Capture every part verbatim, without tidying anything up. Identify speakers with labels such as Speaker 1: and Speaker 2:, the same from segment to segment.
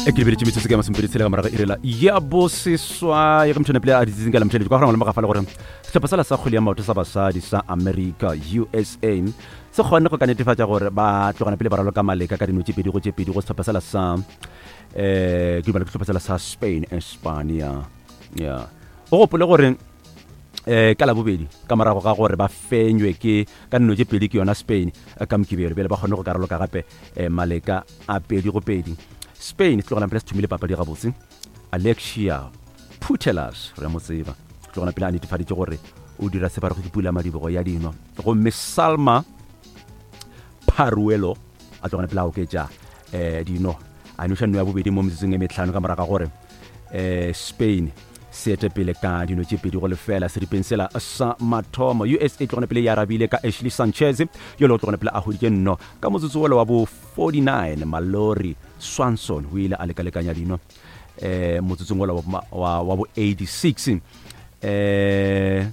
Speaker 1: ekilibele tshimetse ke masempedi tsela ga mara irela ya boseswa ya mtshene play a ditsinga la mtshene go gana le magafa le gore setlhopha sa la sa kgwele ya maoto sa basadi sa America U S A se kgonne go ka netefatsa gore ba tlogana pele ba raloka maleka ka dino tshepedi go tshepedi go setlhopha sa la sa eh ke ba le setlhopha sa la sa Spain Espanya ya o gopole gore eh ka la bobedi ka morago ga gore ba fenywe ke ka nno tse pedi ke yona Spain ka mkibere bele ba kgonne go karoloka gape maleka a pedi go pedi Spain tlogana pele se thumile papadi ga botse Alexia Putellas re mo tseba tlogana pele a netefaditse gore o dira se ba re go dipula madibogo ya dino go Salma Paruelo a tlogana pele a oketsa eh dino a no shano ya bobedi mo metseng e metlhano ka moraga gore eh Spain sete pele ka dino tse pedi go lefela se dipensela sa mathomo U S A tlogana pele ya rabile ka Ashley Sanchez yo lo tlogana pele a hodike nno ka motsotso wa bo forty-nine Mallory Swanson o ile a lekalekanya dino eh motsotso wa wa bo eighty-six eh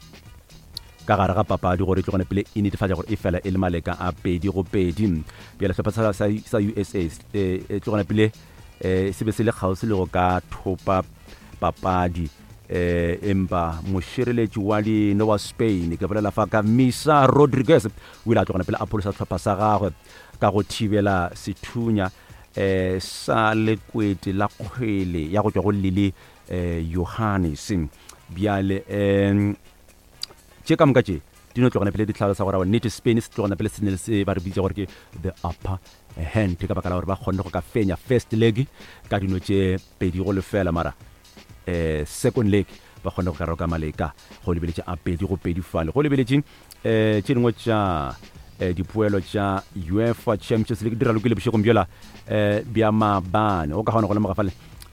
Speaker 1: ka gara ga papadi gore tlogana pele e netefatsa gore e fela e le maleka a pedi go pedi pele setlhopha sa U S A e tlogana pele eh se be se le kgausi le go ka thopa papadi eh empa mošireletši wa dino wa Spain ke bolela fa ka Misa Rodriguez o ile a tlogana pele a pholosa setlhopha sa gagwe ka go thibela sethunya eh sa lekwete la kgwele ya go tswa go Lili eh Johannes biale em tše ka moka tše dino tlogana pele di tlhalosa gore nnete Spain se tlogana pele se ne se ba re bitsa gore ke the upper hand ka baka la gore ba kgonne go ka fenya first leg ka dino tše pedi go lefela mara eh second leg ba kgonne go karoka maleka go lebeletse a pedi go pedi fale go lebeletse eh tše dingwe tša eh dipuelo tša UEFA Champions League dira lokile bšego mbiola eh bia mabane o ka gona go le mogafale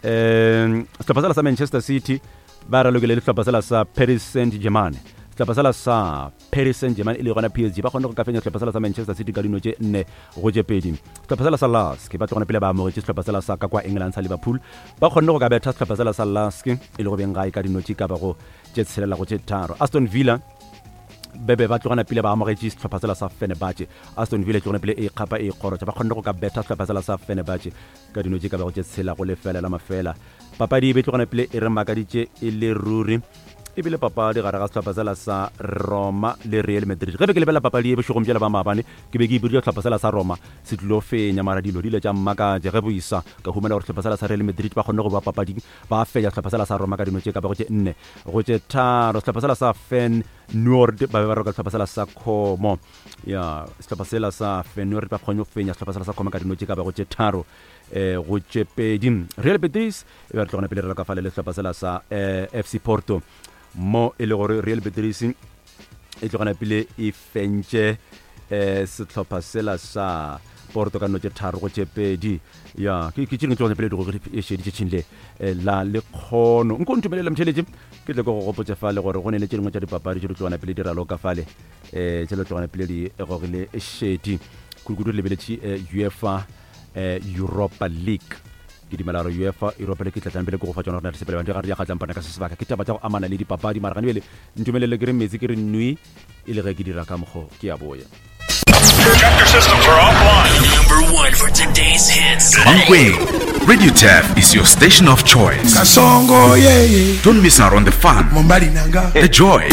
Speaker 1: eh setlhopha sa Manchester City ba ra lokile le setlhopha sa Paris Saint-Germain setlhopha sa Paris Saint-Germain ile gona P S G ba kgonne go ka fenya setlhopha sa Manchester City ka dino tše nne go tše pedi setlhopha sa Lask ba tlogana pele ba amogetse setlhopha sa ka kwa England sa Liverpool ba kgonne go ka betha setlhopha sa Lask ile go beng gae ka dino tše ka ba go tše tshelela go tše tharo Aston Villa bebe ba tlogana pele ba amogetse setlhopha sa Fenerbahce Aston Villa tlogana pele e khapa e khorotsa ba kgonne go ka betha setlhopha sa Fenerbahce ka dino tše ka ba go tše tshela go lefela la mafela papadi be tlogana pele e re makaditše e le ruri ebile papadi gare ga setlhopha sa Roma le Real Madrid ge be ke lebela papadi e bešego mjela ba maabane ke be ke ipurile setlhopha sa Roma se tlilo fenya mara dilo dile tša mmakatše ge boisa ka humana gore setlhopha sa Real Madrid ba kgonne go ba papadi ba fenya setlhopha sa Roma ka dino tše ka ba go tše nne go tše tharo setlhopha sa Feyenoord ba ba roka setlhopha sa Como ya setlhopha sa Feyenoord ba kgonne go fenya setlhopha sa Como ka dino tše ka ba go tše tharo eh go tše pedi Real Betis e ba tlogana pele re ka fale le setlhopha sa F C Porto mo e le gore Real Betis e tlogana pele e fentše eh setlhopha sela sa Porto ka no tše tharo go tše pedi ya ke ke tšeng tlogana pele go e šeditše tšhinle la le kgono nko ntumelela mtšheletše ke tle go go gopotša fale gore go ne le tše dingwe tša dipapadi tše di tlogana pele di raloka fale eh tše le tlogana pele di gogile šedi kudu lebeletše UEFA Europa League ke dimela re UEFA Europa League tla tlampele go fa tsona rena re sepele ba di ga ya gatlampana ka se sebaka ke taba tša go amana le dipapadi mara ga ne bele ntumelele ke re metsi ke re nui e le ge ke dira ka mogo ke ya boya
Speaker 2: Tractor systems are offline. Number one for today's hits.
Speaker 3: Mangweng, Radio Tap is your station of choice.
Speaker 4: Kasongo, yeah, yeah.
Speaker 3: Don't miss out on the fun, the joy,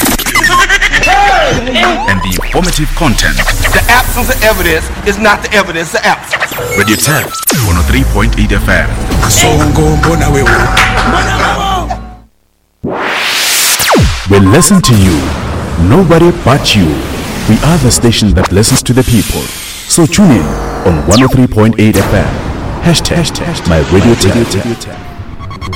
Speaker 3: and the informative content.
Speaker 5: The absence of evidence is not the evidence of absence.
Speaker 3: Radio Tap, one oh three point eight F M.
Speaker 4: Kasongo, mbona wewe.
Speaker 6: We listen to you. Nobody but you. We are the station that listens to the people. So tune in on one oh three point eight F M. Hashtag, hashtag my Radio Tap.